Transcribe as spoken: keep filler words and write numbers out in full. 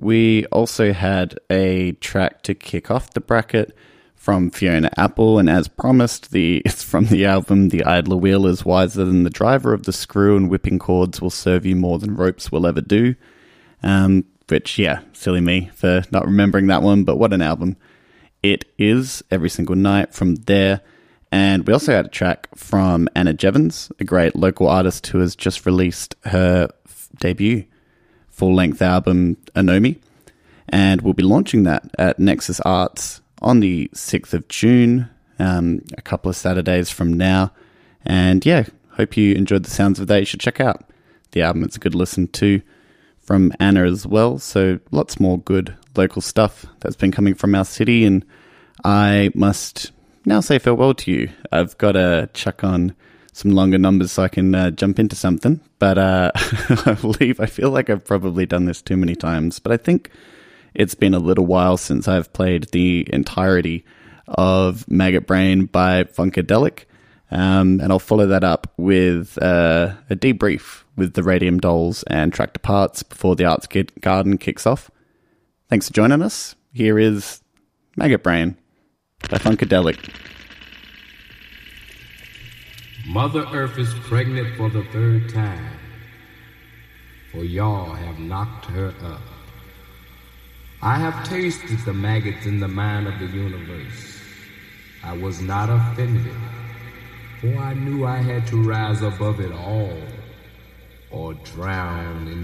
we also had a track to kick off the bracket from Fiona Apple, and as promised, the it's from the album The Idler Wheel is Wiser Than the Driver of the Screw, and Whipping Cords Will Serve You More Than Ropes Will Ever Do. Um, which, yeah, silly me for not remembering that one, but what an album it is. Every Single Night from there. And we also had a track from Anna Jevons, a great local artist who has just released her f- debut full-length album, Anomi. And we'll be launching that at Nexus Arts on the sixth of June, um, a couple of Saturdays from now. And yeah, hope you enjoyed the sounds of that. You should check out the album. It's a good listen to from Anna as well. So lots more good local stuff that's been coming from our city. And I must now say farewell to you. I've got to chuck on some longer numbers so I can uh, jump into something. But uh, I believe, I feel like I've probably done this too many times. But I think it's been a little while since I've played the entirety of Maggot Brain by Funkadelic. Um, and I'll follow that up with uh, a debrief with the Radium Dolls and Tractor Parts before the Arts Garden kicks off. Thanks for joining us. Here is Maggot Brain by Funkadelic. Mother Earth is pregnant for the third time, for y'all have knocked her up. I have tasted the maggots in the mind of the universe. I was not offended, for I knew I had to rise above it all or drown in